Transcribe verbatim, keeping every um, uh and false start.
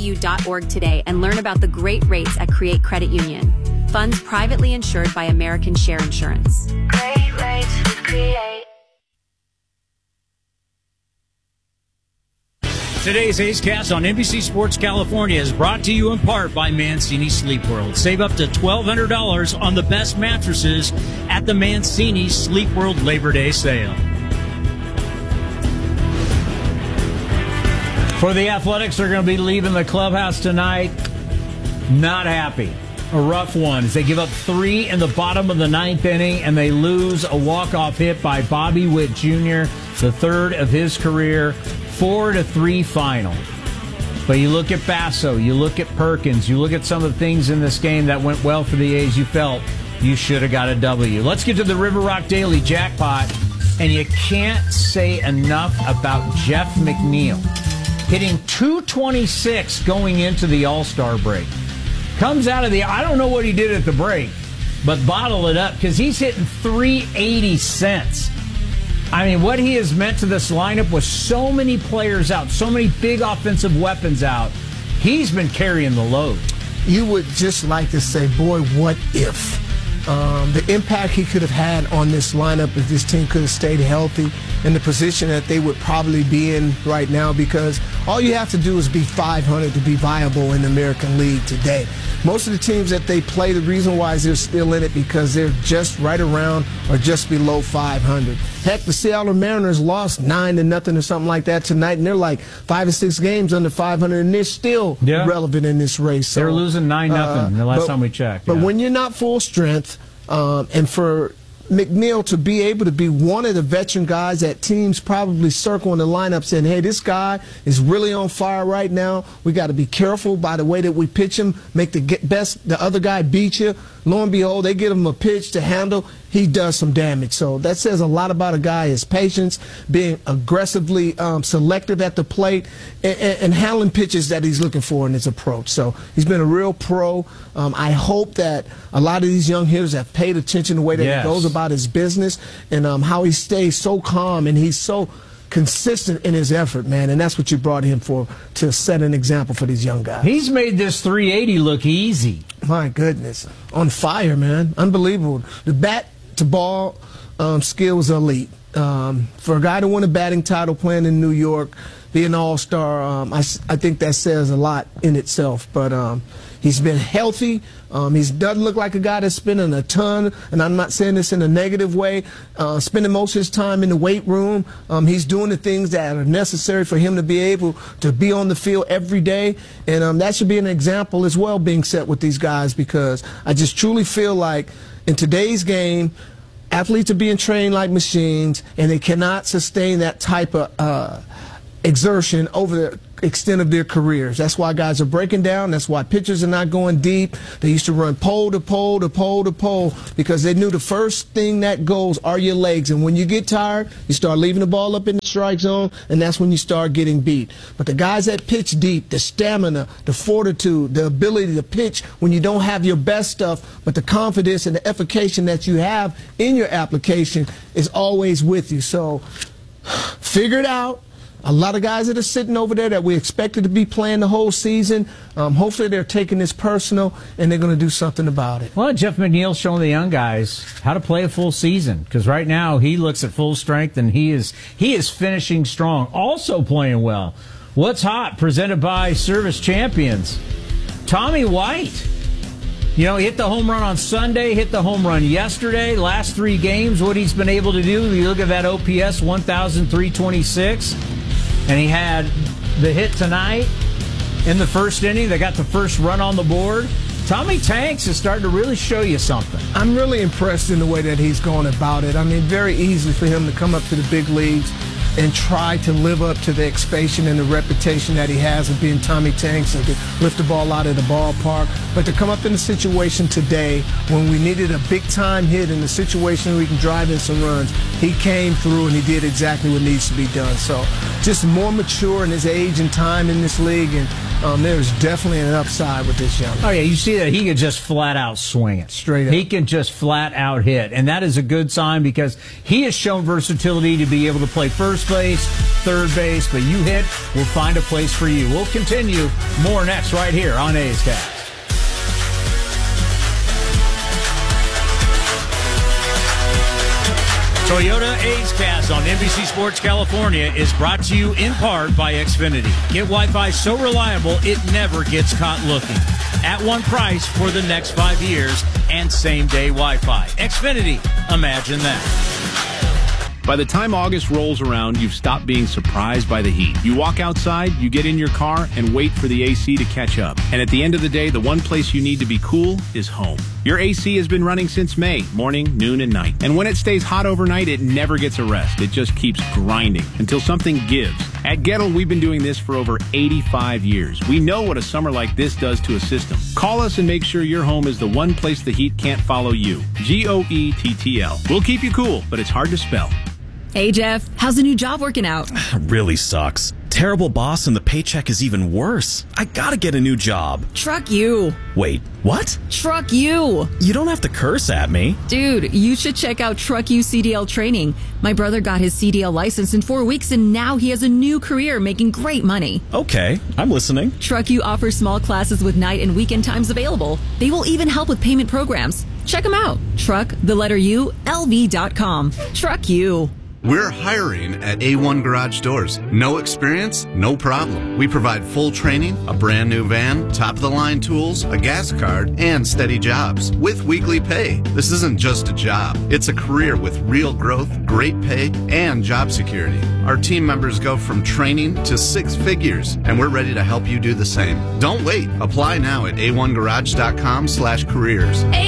u dot org today and learn about the great rates at Create Credit Union. Funds privately insured by American Share Insurance. Great rates with Create. Today's A's Cast on N B C Sports California is brought to you in part by Mancini Sleep World. Save up to twelve hundred dollars on the best mattresses at the Mancini Sleep World Labor Day sale. For the Athletics, they're going to be leaving the clubhouse tonight not happy. A rough one as they give up three in the bottom of the ninth inning and they lose a walk-off hit by Bobby Witt Junior, the third of his career. Four to three final. But you look at Basso, you look at Perkins, you look at some of the things in this game that went well for the A's. You felt you should have got a W. Let's get to the River Rock Daily Jackpot. And you can't say enough about Jeff McNeil. Hitting two twenty-six going into the All-Star break. Comes out of the, I don't know what he did at the break, but bottle it up because he's hitting three eighty cents. I mean, what he has meant to this lineup with so many players out, so many big offensive weapons out, he's been carrying the load. You would just like to say, boy, what if? Um, the impact he could have had on this lineup if this team could have stayed healthy in the position that they would probably be in right now, because all you have to do is be five hundred to be viable in the American League today. Most of the teams that they play, the reason why is they're still in it because they're just right around or just below five hundred. Heck, the Seattle Mariners lost nine to nothing or something like that tonight, and they're like five or six games under five hundred, and they're still yeah. relevant in this race. So, they're losing nine nothing uh, the last but, time we checked. But yeah. when you're not full strength, um, and for McNeil to be able to be one of the veteran guys that teams probably circle in the lineup saying, hey, this guy is really on fire right now. We got to be careful by the way that we pitch him, make the best, the other guy beat you. Lo and behold, they get him a pitch to handle. He does some damage. So that says a lot about a guy, his patience, being aggressively um, selective at the plate, and, and, and handling pitches that he's looking for in his approach. So he's been a real pro. Um, I hope that a lot of these young hitters have paid attention to the way that yes. he goes about his business and um, how he stays so calm and he's so consistent in his effort, man, and that's what you brought him for, to set an example for these young guys. He's made this three eighty look easy. My goodness. On fire, man. Unbelievable. The bat to ball um, skill was elite. Um, for a guy to win a batting title playing in New York, be an all-star, um, I, I think that says a lot in itself. But um, he's been healthy. Um, he doesn't look like a guy that's spending a ton, and I'm not saying this in a negative way, uh, spending most of his time in the weight room. Um, he's doing the things that are necessary for him to be able to be on the field every day, and um, that should be an example as well being set with these guys, because I just truly feel like in today's game, athletes are being trained like machines, and they cannot sustain that type of uh, exertion over the extent of their careers. That's why guys are breaking down. That's why pitchers are not going deep. They used to run pole to pole to pole to pole because they knew the first thing that goes are your legs. And when you get tired, you start leaving the ball up in the strike zone, and that's when you start getting beat. But the guys that pitch deep, the stamina, the fortitude, the ability to pitch when you don't have your best stuff, but the confidence and the efficacy that you have in your application is always with you. So figure it out. A lot of guys that are sitting over there that we expected to be playing the whole season, um, hopefully they're taking this personal and they're going to do something about it. Well, Jeff McNeil's showing the young guys how to play a full season, because right now he looks at full strength and he is he is finishing strong, also playing well. What's hot? Presented by Service Champions. Tommy White. You know, he hit the home run on Sunday, hit the home run yesterday. Last three games, what he's been able to do, you look at that O P S, one thousand three hundred twenty-six. And he had the hit tonight in the first inning. They got the first run on the board. Tommy Tanks is starting to really show you something. I'm really impressed in the way that he's going about it. I mean, very easy for him to come up to the big leagues and try to live up to the expectation and the reputation that he has of being Tommy Tanks and to lift the ball out of the ballpark. But to come up in a situation today when we needed a big-time hit in a situation where we can drive in some runs, he came through and he did exactly what needs to be done. So just more mature in his age and time in this league, and um, there's definitely an upside with this young man. Oh, yeah, you see that he could just flat out swing it. Straight up. He can just flat out hit. And that is a good sign because he has shown versatility to be able to play first base, third base, but you hit, we'll find a place for you. We'll continue more next right here on A's Cast. Toyota A's Cast on N B C Sports California is brought to you in part by Xfinity. Get Wi-Fi so reliable it never gets caught looking. At one price for the next five years and same-day Wi-Fi. Xfinity, imagine that. By the time August rolls around, you've stopped being surprised by the heat. You walk outside, you get in your car, and wait for the A C to catch up. And at the end of the day, the one place you need to be cool is home. Your A C has been running since May, morning, noon, and night. And when it stays hot overnight, it never gets a rest. It just keeps grinding until something gives. At Gettle, we've been doing this for over eighty-five years. We know what a summer like this does to a system. Call us and make sure your home is the one place the heat can't follow you. G O E T T L. We'll keep you cool, but it's hard to spell. Hey, Jeff, how's the new job working out? Really sucks. Terrible boss and the paycheck is even worse. I gotta get a new job. Truck you. Wait, what? Truck you. You don't have to curse at me. Dude, you should check out Truck You C D L training. My brother got his C D L license in four weeks and now he has a new career making great money. Okay, I'm listening. Truck You offers small classes with night and weekend times available. They will even help with payment programs. Check them out. Truck, the letter U, L V dot com. Truck You. We're hiring at A one Garage Doors. No experience? No problem. We provide full training, a brand new van, top-of-the-line tools, a gas card, and steady jobs with weekly pay. This isn't just a job. It's a career with real growth, great pay, and job security. Our team members go from training to six figures, and we're ready to help you do the same. Don't wait. Apply now at A one garage dot com slash careers.